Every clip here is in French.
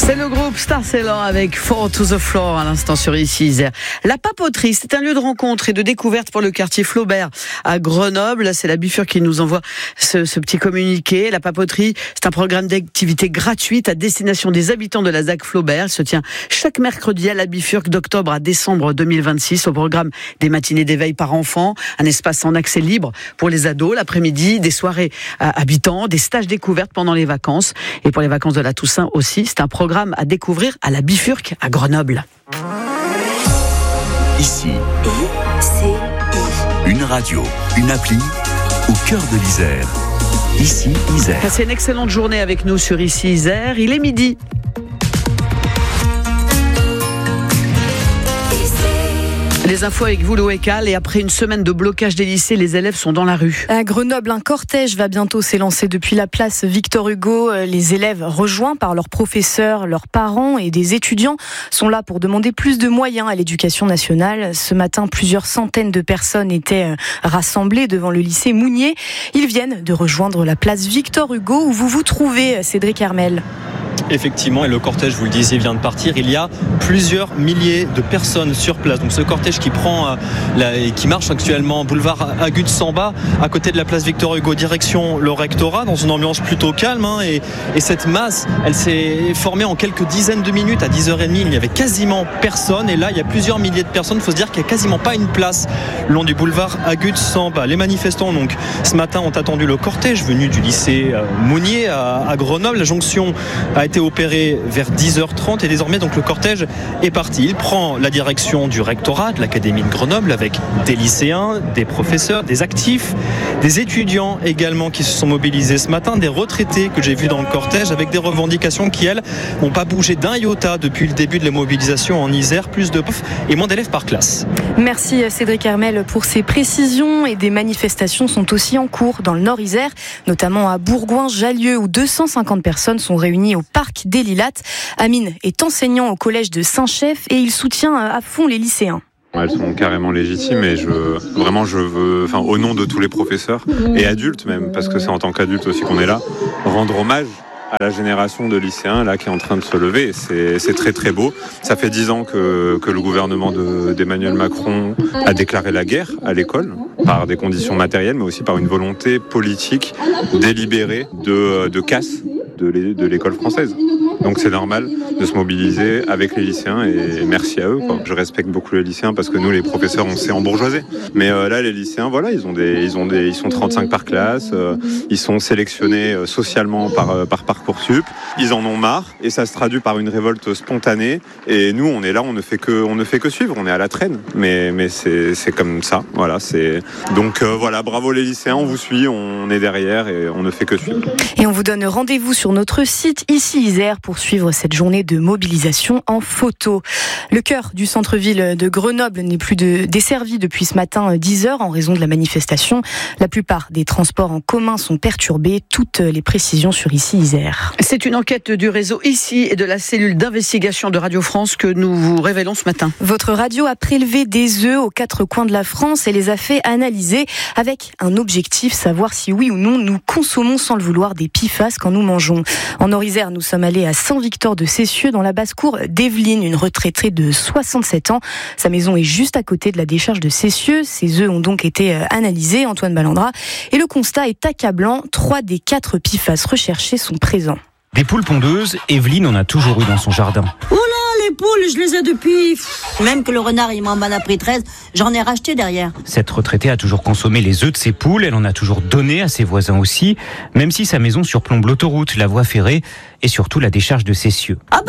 C'est le groupe Star Sailor avec Fall to the Floor à l'instant sur ici Isère. La papoterie, c'est un lieu de rencontre et de découverte pour le quartier Flaubert à Grenoble. C'est la Bifurque qui nous envoie ce petit communiqué. La papoterie, c'est un programme d'activité gratuite à destination des habitants de la ZAC Flaubert. Elle se tient chaque mercredi à la Bifurque d'octobre à décembre 2026. Au programme des matinées d'éveil par enfants, un espace en accès libre pour les ados l'après-midi, des soirées habitants, des stages découvertes pendant les vacances et pour les vacances de la Toussaint aussi. C'est un programme à découvrir à la Bifurque à Grenoble. Ici, une radio, une appli au cœur de l'Isère. Ici, Isère. C'est une excellente journée avec nous sur Ici Isère. Il est midi. Les infos avec vous, Loécal. Et après une semaine de blocage des lycées, les élèves sont dans la rue. À Grenoble, un cortège va bientôt s'élancer depuis la place Victor Hugo. Les élèves, rejoints par leurs professeurs, leurs parents et des étudiants, sont là pour demander plus de moyens à l'éducation nationale. Ce matin, plusieurs centaines de personnes étaient rassemblées devant le lycée Mounier. Ils viennent de rejoindre la place Victor Hugo où vous vous trouvez, Cédric Hermel. Effectivement, et le cortège, vous le disiez, vient de partir. Il y a plusieurs milliers de personnes sur place. Donc ce cortège qui marche actuellement boulevard Agut Samba, à côté de la place Victor Hugo, direction le rectorat, dans une ambiance plutôt calme. Et cette masse, elle s'est formée en quelques dizaines de minutes. À 10h30, il n'y avait quasiment personne. Et là, il y a plusieurs milliers de personnes. Il faut se dire qu'il n'y a quasiment pas une place le long du boulevard Agut Samba. Les manifestants, donc, ce matin, ont attendu le cortège venu du lycée Mounier à Grenoble. La jonction a été opéré vers 10h30 et désormais donc le cortège est parti. Il prend la direction du rectorat de l'Académie de Grenoble avec des lycéens, des professeurs, des actifs, des étudiants également qui se sont mobilisés ce matin, des retraités que j'ai vus dans le cortège avec des revendications qui, elles, n'ont pas bougé d'un iota depuis le début de la mobilisation en Isère, plus de profs et moins d'élèves par classe. Merci Cédric Hermel pour ces précisions. Et des manifestations sont aussi en cours dans le Nord Isère, notamment à Bourgoin-Jallieu où 250 personnes sont réunies au parc des Lilates. Amine est enseignant au collège de Saint-Chef et il soutient à fond les lycéens. Elles sont carrément légitimes et je veux, au nom de tous les professeurs et adultes même, parce que c'est en tant qu'adulte aussi qu'on est là, rendre hommage à la génération de lycéens là qui est en train de se lever. C'est très très beau. Ça fait 10 ans que le gouvernement d'Emmanuel Macron a déclaré la guerre à l'école par des conditions matérielles, mais aussi par une volonté politique délibérée de casse de l'école française. Donc c'est normal de se mobiliser avec les lycéens et merci à eux, quoi. Je respecte beaucoup les lycéens parce que nous les professeurs on s'est embourgeoisés. Mais là les lycéens voilà, ils sont 35 par classe, ils sont sélectionnés socialement par Parcoursup. Ils en ont marre et ça se traduit par une révolte spontanée et nous on est là, on ne fait que suivre, on est à la traîne. Mais c'est comme ça, voilà, donc voilà, bravo les lycéens, on vous suit, on est derrière et on ne fait que suivre. Et on vous donne rendez-vous sur notre site Ici Isère pour suivre cette journée de mobilisation en photo. Le cœur du centre-ville de Grenoble n'est plus desservi depuis ce matin 10h en raison de la manifestation. La plupart des transports en commun sont perturbés. Toutes les précisions sur Ici Isère. C'est une enquête du réseau Ici et de la cellule d'investigation de Radio France que nous vous révélons ce matin. Votre radio a prélevé des œufs aux 4 coins de la France et les a fait analyser avec un objectif, savoir si oui ou non nous consommons sans le vouloir des PFAS quand nous mangeons. En Nord-Isère, nous sommes allés à Saint-Victor de Cessieux dans la basse-cour d'Evelyne, une retraitée de 67 ans. Sa maison est juste à côté de la décharge de Cessieux. Ses œufs ont donc été analysés, Antoine Ballandra, et le constat est accablant. 3 des 4 PFAS recherchés sont présents. Des poules pondeuses, Evelyne en a toujours eu dans son jardin. Oula, les poules, je les ai depuis... Même que le renard, il m'en a pris 13, j'en ai racheté derrière. Cette retraitée a toujours consommé les œufs de ses poules, elle en a toujours donné à ses voisins aussi, même si sa maison surplombe l'autoroute, la voie ferrée et surtout la décharge de Cessieux. Ah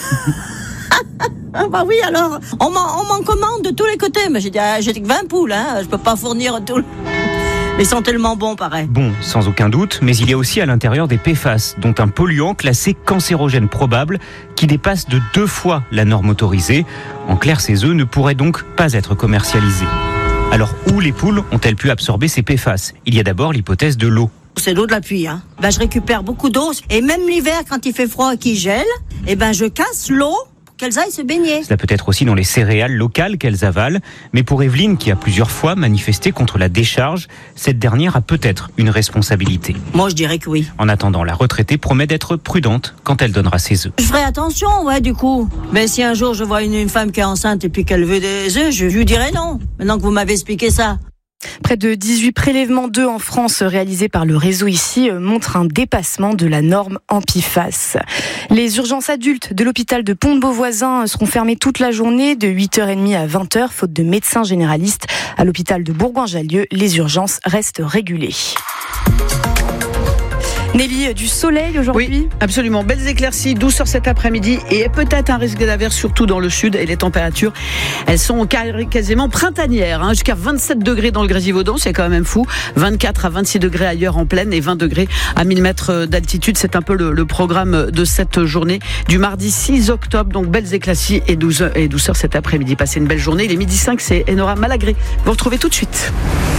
bah oui, alors, on m'en commande de tous les côtés, mais j'ai que 20 poules, je peux pas fournir tout... Mais ils sont tellement bons, pareil. Bon, sans aucun doute, mais il y a aussi à l'intérieur des PFAS, dont un polluant classé cancérogène probable qui dépasse de 2 fois la norme autorisée. En clair, ces œufs ne pourraient donc pas être commercialisés. Alors, où les poules ont-elles pu absorber ces PFAS ? Il y a d'abord l'hypothèse de l'eau. C'est l'eau de la pluie, Je récupère beaucoup d'eau. Et même l'hiver, quand il fait froid et qu'il gèle, je casse l'eau qu'elles aillent se baigner. Cela peut être aussi dans les céréales locales qu'elles avalent. Mais pour Evelyne, qui a plusieurs fois manifesté contre la décharge, cette dernière a peut-être une responsabilité. Moi, je dirais que oui. En attendant, la retraitée promet d'être prudente quand elle donnera ses œufs. Je ferai attention, du coup. Mais si un jour je vois une femme qui est enceinte et puis qu'elle veut des œufs, je lui dirai non. Maintenant que vous m'avez expliqué ça. Près de 18 prélèvements d'œufs en France réalisés par le réseau ici montrent un dépassement de la norme en PFAS. Les urgences adultes de l'hôpital de Pont-de-Beauvoisin seront fermées toute la journée de 8h30 à 20h, faute de médecins généralistes. À l'hôpital de Bourgoin-Jallieu, les urgences restent régulées. Nelly, du soleil aujourd'hui ? Oui, absolument. Belles éclaircies, douceur cet après-midi et peut-être un risque d'averse surtout dans le sud. Et les températures, elles sont quasiment printanières. Jusqu'à 27 degrés dans le Grésivaudan, c'est quand même fou. 24 à 26 degrés ailleurs en plaine et 20 degrés à 1000 mètres d'altitude. C'est un peu le programme de cette journée du mardi 6 octobre. Donc belles éclaircies et douceur cet après-midi. Passez une belle journée. Il est 12h05, c'est Enora Malagré. Vous retrouvez tout de suite.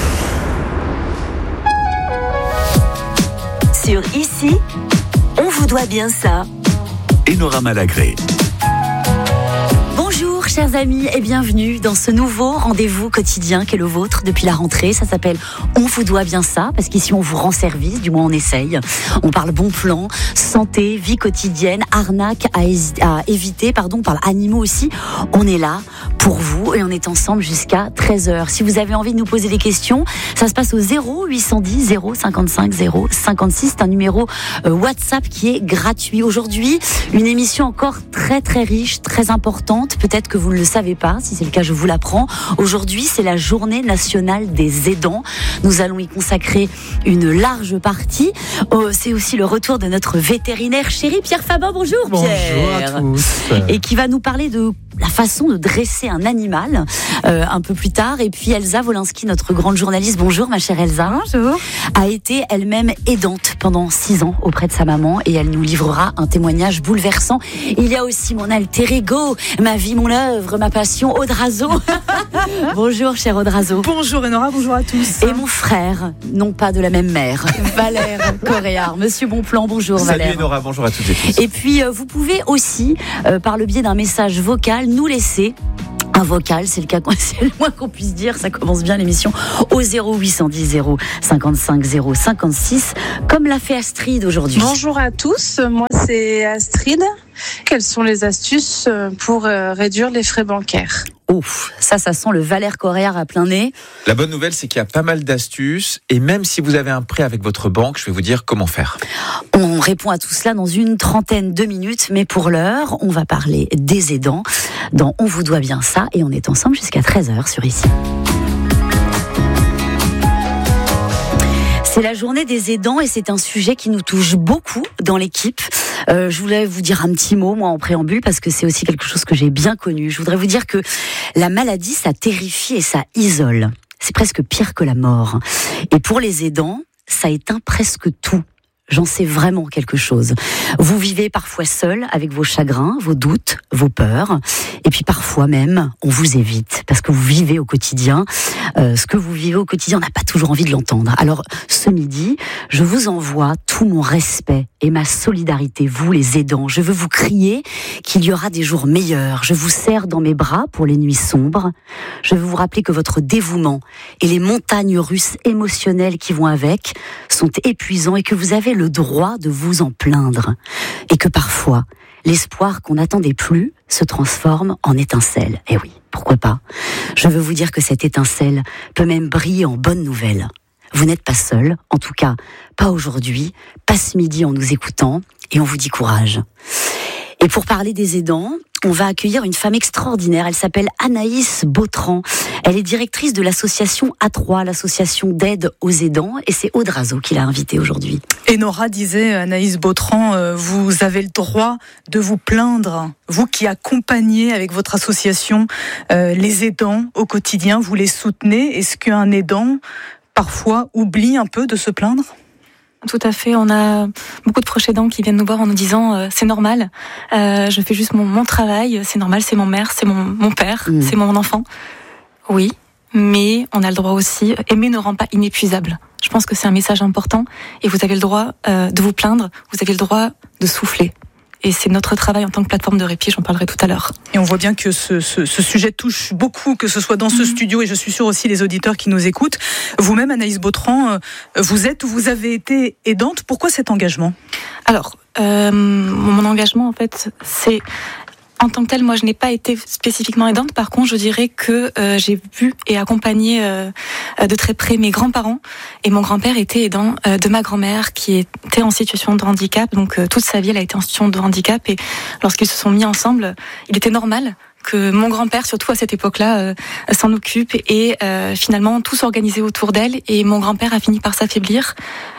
Sur Ici, on vous doit bien ça. Enora Malagré. Bonjour chers amis et bienvenue dans ce nouveau rendez-vous quotidien qu'est le vôtre depuis la rentrée. Ça s'appelle On vous doit bien ça, parce qu'ici on vous rend service, du moins on essaye. On parle bon plan, santé, vie quotidienne, arnaque à éviter, on parle animaux aussi. On est là pour vous et on est ensemble jusqu'à 13h. Si vous avez envie de nous poser des questions, ça se passe au 0810 055 056. C'est un numéro WhatsApp qui est gratuit. Aujourd'hui, une émission encore très très riche, très importante. Peut-être que vous ne le savez pas. Si c'est le cas, je vous l'apprends. Aujourd'hui, c'est la journée nationale des aidants. Nous allons y consacrer une large partie. C'est aussi le retour de notre vétérinaire chéri, Pierre Fabin. Bonjour Pierre. Bonjour à tous. Et qui va nous parler de la façon de dresser un animal un peu plus tard. Et puis Elsa Wolinski, notre grande journaliste, bonjour ma chère Elsa. Bonjour. A été elle-même aidante pendant 6 ans auprès de sa maman et elle nous livrera un témoignage bouleversant. Il y a aussi mon alter ego, ma vie, mon œuvre, ma passion, Audrazo. Bonjour cher Audrazo. Bonjour Enora, bonjour à tous. Et mon frère, non pas de la même mère, Valère Coréard. Monsieur Bonplan, bonjour Valère. Salut Enora, bonjour à toutes et tous. Et puis vous pouvez aussi, par le biais d'un message vocal, nous laisser un vocal, c'est le moins qu'on puisse dire, ça commence bien l'émission, au 0810 055 056, comme l'a fait Astrid aujourd'hui. Bonjour à tous, moi c'est Astrid. Quelles sont les astuces pour réduire les frais bancaires ? Ouf, ça sent le Valère Coréard à plein nez. La bonne nouvelle, c'est qu'il y a pas mal d'astuces et même si vous avez un prêt avec votre banque, je vais vous dire comment faire. On répond à tout cela dans une trentaine de minutes, mais pour l'heure, on va parler des aidants dans On vous doit bien ça et on est ensemble jusqu'à 13h sur Ici. C'est la journée des aidants et c'est un sujet qui nous touche beaucoup dans l'équipe. Je voulais vous dire un petit mot, moi, en préambule, parce que c'est aussi quelque chose que j'ai bien connu. Je voudrais vous dire que la maladie, ça terrifie et ça isole. C'est presque pire que la mort. Et pour les aidants, ça éteint presque tout. J'en sais vraiment quelque chose. Vous vivez parfois seul avec vos chagrins, vos doutes, vos peurs. Et puis parfois même, on vous évite parce que vous vivez au quotidien. Ce que vous vivez au quotidien, on n'a pas toujours envie de l'entendre. Alors ce midi, je vous envoie tout mon respect et ma solidarité, vous les aidants. Je veux vous crier qu'il y aura des jours meilleurs. Je vous serre dans mes bras pour les nuits sombres. Je veux vous rappeler que votre dévouement et les montagnes russes émotionnelles qui vont avec sont épuisants et que vous avez le droit de vous en plaindre. Et que parfois, l'espoir qu'on n'attendait plus se transforme en étincelle. Eh oui, pourquoi pas ? Je veux vous dire que cette étincelle peut même briller en bonne nouvelle. Vous n'êtes pas seul, en tout cas, pas aujourd'hui, pas ce midi en nous écoutant, et on vous dit courage. Et pour parler des aidants, on va accueillir une femme extraordinaire. Elle s'appelle Anaïs Bautran. Elle est directrice de l'association A3, l'association d'aide aux aidants. Et c'est Audrazo qui l'a invitée aujourd'hui. Enora disait, Anaïs Bautran, vous avez le droit de vous plaindre. Vous qui accompagnez avec votre association les aidants au quotidien, vous les soutenez. Est-ce qu'un aidant, parfois, oublie un peu de se plaindre ? Tout à fait, on a beaucoup de proches aidants qui viennent nous voir en nous disant c'est normal, je fais juste mon travail, c'est normal, c'est mon mère, c'est mon père, c'est mon enfant. Oui, mais on a le droit aussi, aimer ne rend pas inépuisable. Je pense que c'est un message important et vous avez le droit de vous plaindre, vous avez le droit de souffler. Et c'est notre travail en tant que plateforme de répit, j'en parlerai tout à l'heure. Et on voit bien que ce sujet touche beaucoup, que ce soit dans ce studio, et je suis sûre aussi les auditeurs qui nous écoutent. Vous-même, Anaïs Bautran, vous êtes ou vous avez été aidante. Pourquoi cet engagement ? Alors, mon engagement, en fait, c'est... En tant que tel, moi, je n'ai pas été spécifiquement aidante. Par contre, je dirais que j'ai vu et accompagné de très près mes grands-parents. Et mon grand-père était aidant de ma grand-mère qui était en situation de handicap. Donc, toute sa vie, elle a été en situation de handicap. Et lorsqu'ils se sont mis ensemble, il était normal que mon grand-père, surtout à cette époque-là, s'en occupe. Et finalement, tout s'organisait autour d'elle. Et mon grand-père a fini par s'affaiblir.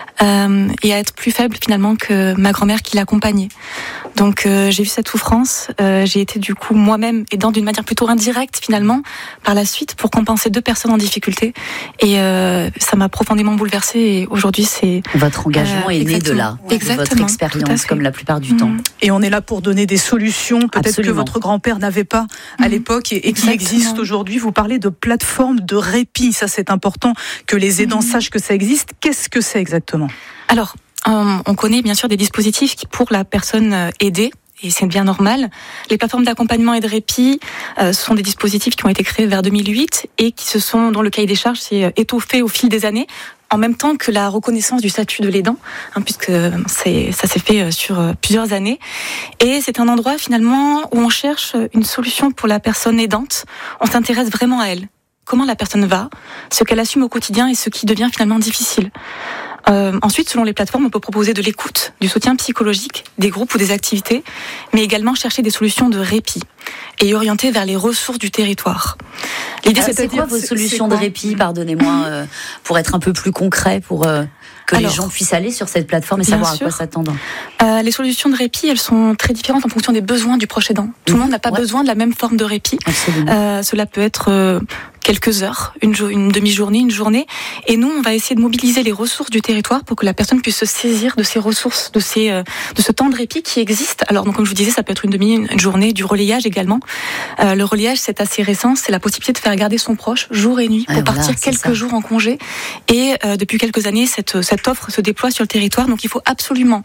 Et à être plus faible finalement que ma grand-mère qui l'accompagnait. Donc j'ai vu cette souffrance, j'ai été du coup moi-même aidant d'une manière plutôt indirecte finalement par la suite pour compenser 2 personnes en difficulté et ça m'a profondément bouleversée et aujourd'hui c'est... Votre engagement est né de là, de votre expérience comme la plupart du temps. Et on est là pour donner des solutions, peut-être que votre grand-père n'avait pas à l'époque et qui existent aujourd'hui. Vous parlez de plateforme de répit, ça c'est important que les aidants sachent que ça existe. Qu'est-ce que c'est exactement ? Alors, on connaît bien sûr des dispositifs qui, pour la personne aidée, et c'est bien normal. Les plateformes d'accompagnement et de répit sont des dispositifs qui ont été créés vers 2008 et qui se sont, dont le cahier des charges s'est étoffé au fil des années, en même temps que la reconnaissance du statut de l'aidant, puisque ça s'est fait sur plusieurs années. Et c'est un endroit finalement où on cherche une solution pour la personne aidante. On s'intéresse vraiment à elle. Comment la personne va, ce qu'elle assume au quotidien et ce qui devient finalement difficile. Ensuite, selon les plateformes, on peut proposer de l'écoute, du soutien psychologique, des groupes ou des activités, mais également chercher des solutions de répit et orienter vers les ressources du territoire. L'idée, c'est quoi vos solutions de répit, pardonnez-moi, pour être un peu plus concret, pour que les gens puissent aller sur cette plateforme et savoir à quoi s'attendre. Les solutions de répit, elles sont très différentes en fonction des besoins du proche aidant. Tout le monde n'a pas besoin de la même forme de répit. Cela peut être quelques heures, une demi-journée, une journée. Et nous, on va essayer de mobiliser les ressources du territoire pour que la personne puisse se saisir de ces ressources, de ce temps de répit qui existe. Alors, donc, comme je vous disais, ça peut être une journée, du relayage également. Le relayage, c'est assez récent. C'est la possibilité de faire garder son proche jour et nuit pour partir quelques jours en congé. Et depuis quelques années, cette offre se déploie sur le territoire. Donc, il faut absolument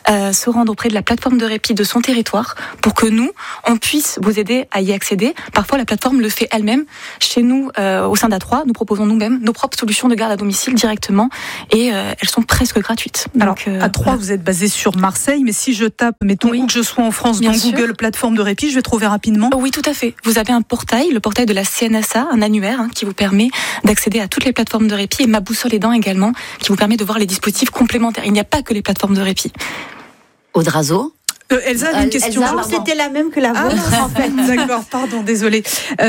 se rendre auprès de la plateforme de répit de son territoire pour que nous, on puisse vous aider à y accéder. Parfois, la plateforme le fait elle-même. Chez nous, au sein d'A3, nous proposons nous-mêmes nos propres solutions de garde à domicile directement et elles sont presque gratuites. Alors, A3, vous êtes basé sur Marseille, mais si je tape, mettons où que je sois en France, dans Google, plateforme de répit, je vais trouver rapidement. Oui, tout à fait. Vous avez un portail, le portail de la CNSA, un annuaire qui vous permet d'accéder à toutes les plateformes de répit et Ma Boussole Aidant également, qui vous permet de voir les dispositifs complémentaires. Il n'y a pas que les plateformes de répit. Audrazo. Elsa a une question. C'était la même que la vôtre, en fait. D'accord, pardon, désolée.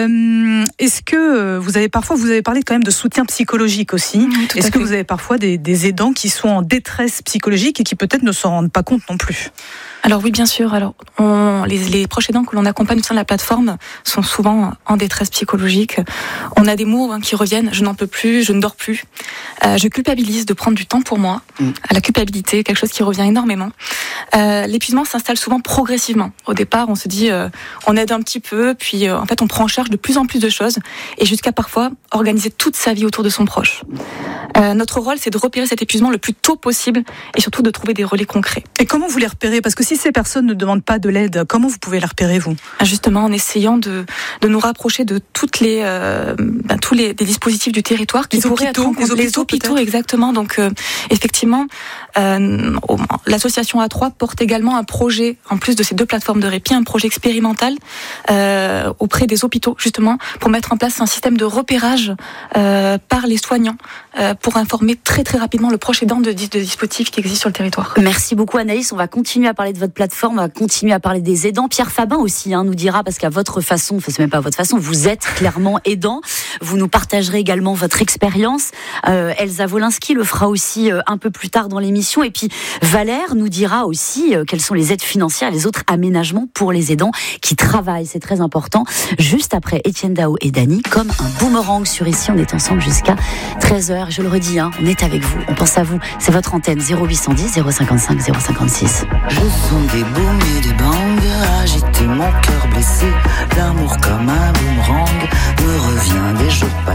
Est-ce que vous avez parlé quand même de soutien psychologique aussi. Est-ce que vous avez parfois des aidants qui sont en détresse psychologique et qui peut-être ne s'en rendent pas compte non plus ? Alors oui, bien sûr. Alors les proches aidants que l'on accompagne au sein de la plateforme sont souvent en détresse psychologique. On a des mots qui reviennent. Je n'en peux plus, je ne dors plus. Je culpabilise de prendre du temps pour moi. La culpabilité, quelque chose qui revient énormément. L'épuisement s'installe souvent progressivement. Au départ, on se dit, on aide un petit peu, puis en fait, on prend en charge de plus en plus de choses, et jusqu'à parfois organiser toute sa vie autour de son proche. Notre rôle, c'est de repérer cet épuisement le plus tôt possible, et surtout de trouver des relais concrets. Et comment vous les repérez ? Parce que si ces personnes ne demandent pas de l'aide, comment vous pouvez les repérer, vous ? Justement, en essayant de nous rapprocher de tous les dispositifs du territoire qui pourraient être les hôpitaux, exactement. Donc, effectivement, l'association A3 porte également un projet, en plus de ces 2 plateformes de répit, un projet expérimental auprès des hôpitaux, justement, pour mettre en place un système de repérage par les soignants pour informer très très rapidement le proche aidant de dispositifs qui existent sur le territoire. Merci beaucoup Anaïs, on va continuer à parler de votre plateforme, on va continuer à parler des aidants. Pierre Fabin aussi nous dira, parce qu'à votre façon, enfin c'est même pas à votre façon, vous êtes clairement aidant, vous nous partagerez également votre expérience. Elsa Wolinski le fera aussi un peu plus tard dans l'émission, et puis Valère nous dira aussi quelles sont les aides financières et les autres aménagements pour les aidants qui travaillent, c'est très important. Juste après Étienne Dao et Dany, comme un boomerang sur Ici, on est ensemble jusqu'à 13h. Je le redis, on est avec vous, on pense à vous. C'est votre antenne 0810 055 056. Je sens des booms et des bangs, agiter mon cœur blessé. L'amour comme un boomerang me revient des jours passés.